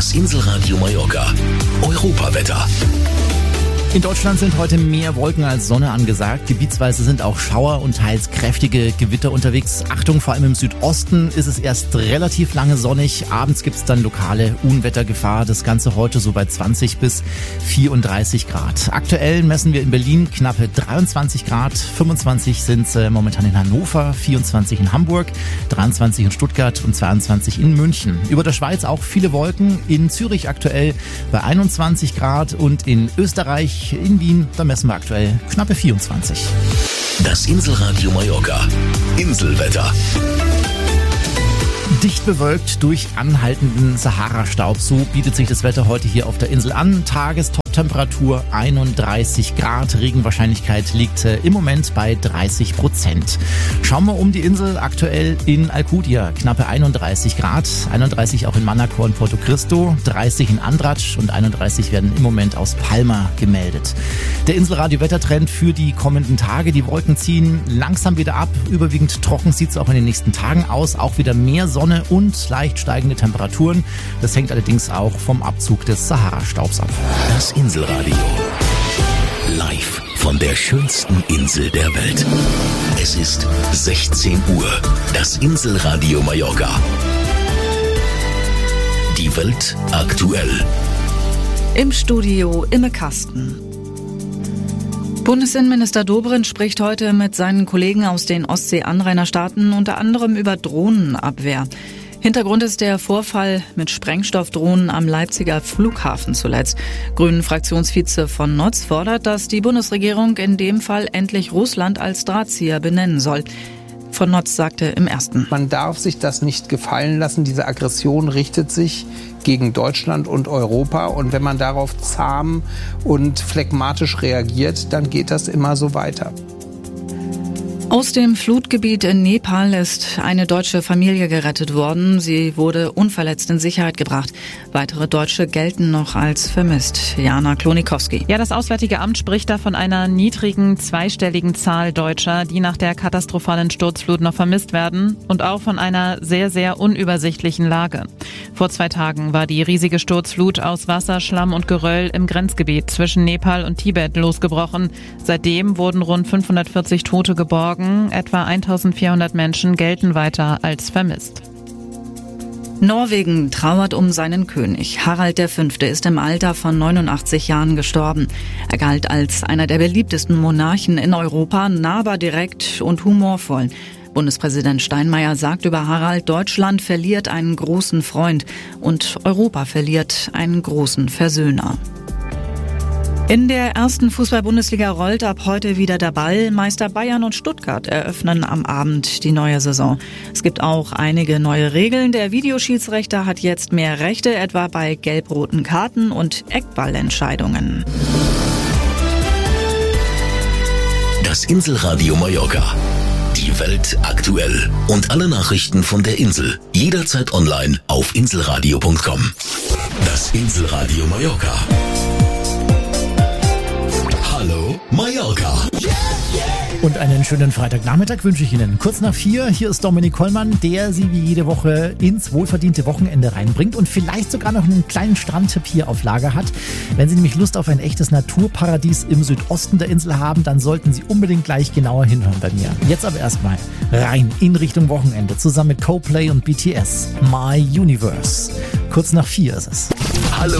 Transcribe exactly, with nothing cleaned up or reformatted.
Das Inselradio Mallorca. Europawetter. In Deutschland sind heute mehr Wolken als Sonne angesagt. Gebietsweise sind auch Schauer und teils kräftige Gewitter unterwegs. Achtung, vor allem im Südosten ist es erst relativ lange sonnig. Abends gibt es dann lokale Unwettergefahr. Das Ganze heute so bei zwanzig bis vierunddreißig Grad. Aktuell messen wir in Berlin knappe dreiundzwanzig Grad. fünfundzwanzig sind es momentan in Hannover, vierundzwanzig in Hamburg, dreiundzwanzig in Stuttgart und zweiundzwanzig in München. Über der Schweiz auch viele Wolken. In Zürich aktuell bei einundzwanzig Grad und in Österreich in Wien, da messen wir aktuell knappe vierundzwanzig. Das Inselradio Mallorca. Inselwetter. Dicht bewölkt durch anhaltenden Sahara-Staub. So bietet sich das Wetter heute hier auf der Insel an. Tagestop-Temperatur einunddreißig Grad. Regenwahrscheinlichkeit liegt äh, im Moment bei dreißig Prozent. Schauen wir um die Insel. Aktuell in Alcudia knappe einunddreißig Grad. einunddreißig auch in Manacor und Porto Cristo. dreißig in Andratx und einunddreißig werden im Moment aus Palma gemeldet. Der Inselradio-Wettertrend für die kommenden Tage. Die Wolken ziehen langsam wieder ab. Überwiegend trocken sieht es auch in den nächsten Tagen aus. Auch wieder mehr Sonne und leicht steigende Temperaturen. Das hängt allerdings auch vom Abzug des Sahara-Staubs ab. Das Inselradio. Live von der schönsten Insel der Welt. Es ist sechzehn Uhr. Das Inselradio Mallorca. Die Welt aktuell. Im Studio Imme Kasten. Bundesinnenminister Dobrindt spricht heute mit seinen Kollegen aus den Ostsee-Anrainerstaaten unter anderem über Drohnenabwehr. Hintergrund ist der Vorfall mit Sprengstoffdrohnen am Leipziger Flughafen zuletzt. Grünen-Fraktionsvize von Notz fordert, dass die Bundesregierung in dem Fall endlich Russland als Drahtzieher benennen soll. Von Notz sagte im Ersten: Man darf sich das nicht gefallen lassen. Diese Aggression richtet sich gegen Deutschland und Europa. Und wenn man darauf zahm und phlegmatisch reagiert, dann geht das immer so weiter. Aus dem Flutgebiet in Nepal ist eine deutsche Familie gerettet worden. Sie wurde unverletzt in Sicherheit gebracht. Weitere Deutsche gelten noch als vermisst. Jana Klonikowski. Ja, das Auswärtige Amt spricht da von einer niedrigen, zweistelligen Zahl Deutscher, die nach der katastrophalen Sturzflut noch vermisst werden, und auch von einer sehr, sehr unübersichtlichen Lage. Vor zwei Tagen war die riesige Sturzflut aus Wasser, Schlamm und Geröll im Grenzgebiet zwischen Nepal und Tibet losgebrochen. Seitdem wurden rund fünfhundertvierzig Tote geborgen. Etwa eintausendvierhundert Menschen gelten weiter als vermisst. Norwegen trauert um seinen König. Harald der Fünfte ist im Alter von neunundachtzig Jahren gestorben. Er galt als einer der beliebtesten Monarchen in Europa, nahbar, direkt und humorvoll. Bundespräsident Steinmeier sagt über Harald: Deutschland verliert einen großen Freund und Europa verliert einen großen Versöhner. In der ersten Fußball-Bundesliga rollt ab heute wieder der Ball. Meister Bayern und Stuttgart eröffnen am Abend die neue Saison. Es gibt auch einige neue Regeln. Der Videoschiedsrichter hat jetzt mehr Rechte, etwa bei gelb-roten Karten und Eckballentscheidungen. Das Inselradio Mallorca. Die Welt aktuell. Und alle Nachrichten von der Insel. Jederzeit online auf inselradio punkt com. Das Inselradio Mallorca. Hallo Mallorca. Und einen schönen Freitagnachmittag wünsche ich Ihnen. Kurz nach vier, hier ist Dominik Kollmann, der Sie wie jede Woche ins wohlverdiente Wochenende reinbringt und vielleicht sogar noch einen kleinen Strandtipp hier auf Lager hat. Wenn Sie nämlich Lust auf ein echtes Naturparadies im Südosten der Insel haben, dann sollten Sie unbedingt gleich genauer hinhören bei mir. Jetzt aber erstmal rein in Richtung Wochenende, zusammen mit Coldplay und B T S. My Universe. Kurz nach vier ist es. Hallo